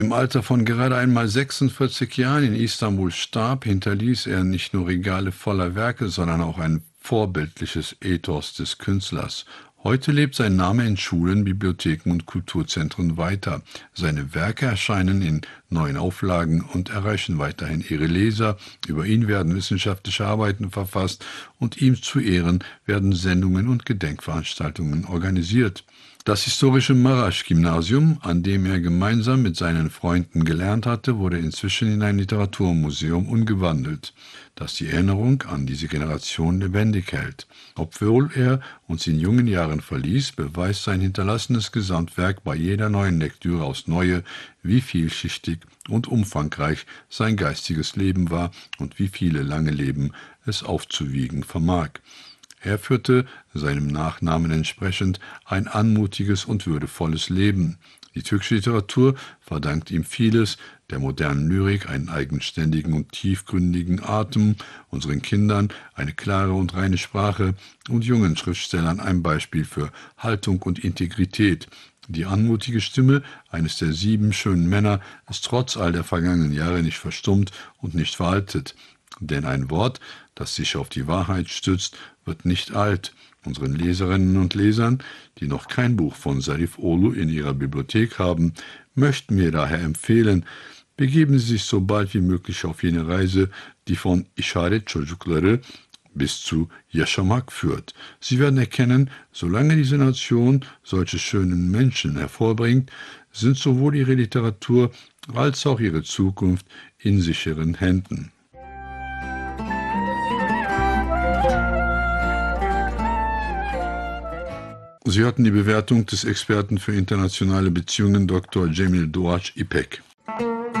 Im Alter von gerade einmal 46 Jahren in Istanbul starb, hinterließ er nicht nur Regale voller Werke, sondern auch ein vorbildliches Ethos des Künstlers. Heute lebt sein Name in Schulen, Bibliotheken und Kulturzentren weiter. Seine Werke erscheinen in neuen Auflagen und erreichen weiterhin ihre Leser. Über ihn werden wissenschaftliche Arbeiten verfasst und ihm zu Ehren werden Sendungen und Gedenkveranstaltungen organisiert. Das historische Marasch-Gymnasium, an dem er gemeinsam mit seinen Freunden gelernt hatte, wurde inzwischen in ein Literaturmuseum umgewandelt, das die Erinnerung an diese Generation lebendig hält. Obwohl er uns in jungen Jahren verließ, beweist sein hinterlassenes Gesamtwerk bei jeder neuen Lektüre aufs Neue, wie vielschichtig und umfangreich sein geistiges Leben war und wie viele lange Leben es aufzuwiegen vermag. Er führte, seinem Nachnamen entsprechend, ein anmutiges und würdevolles Leben. Die türkische Literatur verdankt ihm vieles, der modernen Lyrik einen eigenständigen und tiefgründigen Atem, unseren Kindern eine klare und reine Sprache und jungen Schriftstellern ein Beispiel für Haltung und Integrität. Die anmutige Stimme eines der 7 schönen Männer ist trotz all der vergangenen Jahre nicht verstummt und nicht veraltet. Denn ein Wort, das sich auf die Wahrheit stützt, wird nicht alt. Unseren Leserinnen und Lesern, die noch kein Buch von Zarifoğlu in ihrer Bibliothek haben, möchten wir daher empfehlen, begeben Sie sich so bald wie möglich auf jene Reise, die von İşaret Çocukları bis zu Yaşamak führt. Sie werden erkennen, solange diese Nation solche schönen Menschen hervorbringt, sind sowohl ihre Literatur als auch ihre Zukunft in sicheren Händen. Sie hörten die Bewertung des Experten für internationale Beziehungen Dr. Cemil Doğaç İpek.